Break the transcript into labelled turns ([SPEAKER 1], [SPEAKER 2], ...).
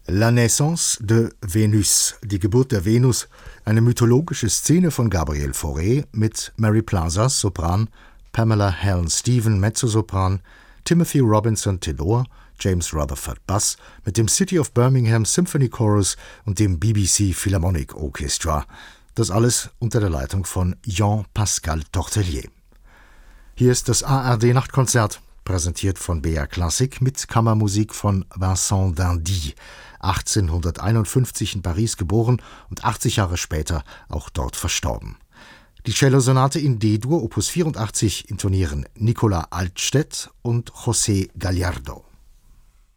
[SPEAKER 1] La naissance de Vénus, die Geburt der Venus, eine mythologische Szene von Gabriel Fauré mit Mary Plazas, Sopran, Pamela Helen-Stephen, Mezzosopran, Timothy Robinson, Tenor, James Rutherford, Bass, mit dem City of Birmingham Symphony Chorus und dem BBC Philharmonic Orchestra. Das alles unter der Leitung von Jean-Pascal Tortelier. Hier ist das ARD-Nachtkonzert, präsentiert von BR Classic mit Kammermusik von Vincent d'Indy, 1851 in Paris geboren und 80 Jahre später auch dort verstorben. Die Cellosonate in D-Dur, Opus 84, intonieren Nicola Altstedt und José Gallardo.